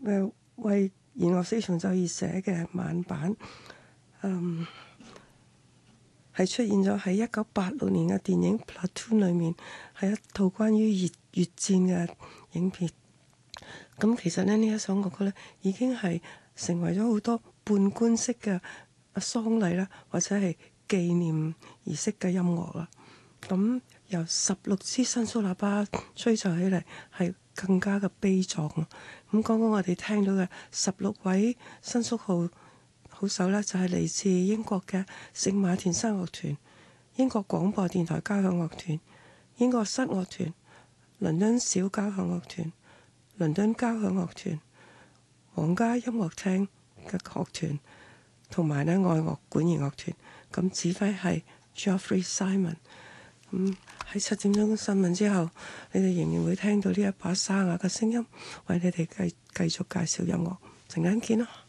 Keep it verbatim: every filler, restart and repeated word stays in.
誒為弦樂四重奏而寫嘅慢板，嗯，係出現咗喺一九八六年嘅電影《Platoon》裏面，係一套關於越越戰嘅影片。咁其實咧，呢一首樂曲咧，已經係成為咗好多半官式嘅喪禮啦，或者係紀念儀式嘅音樂啦。咁由十六支新蘇喇叭吹奏起嚟，係更加嘅悲壯。咁剛剛我哋聽到嘅十六位新蘇號號手咧，就係嚟自英國嘅聖馬田室樂團、英國廣播電台交響樂團、英國室樂團、倫敦小交響樂團、倫敦交響樂團、皇家音樂廳嘅樂團，同埋咧愛樂管弦樂團。咁指揮係 Geoffrey Simon。咁喺七點鐘新聞之後，你哋仍然會聽到呢一把沙啞嘅聲音，為你哋繼繼續介紹音樂。陣間見啦！